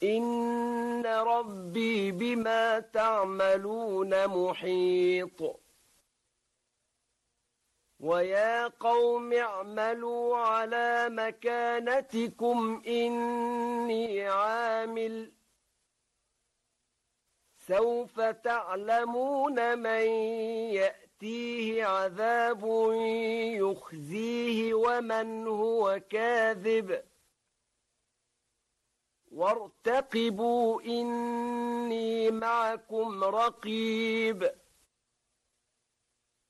إن ربي بما تعملون محيط ويا قوم اعملوا على مكانتكم إني عامل سوف تعلمون من يأتيه عذاب يخزيه ومن هو كاذب وارتقبوا إني معكم رقيب